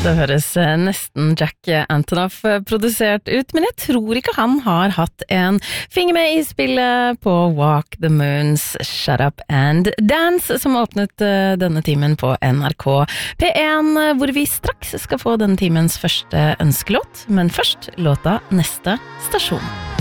Det høres nesten Jack Antonoff produsert ut, men jeg tror ikke han har hatt en finger med i spillet på Walk the Moons Shut Up and Dance, som åpnet denne timen på NRK P1, hvor vi straks skal få denne timens første ønskelåt, men først låta Neste stasjon.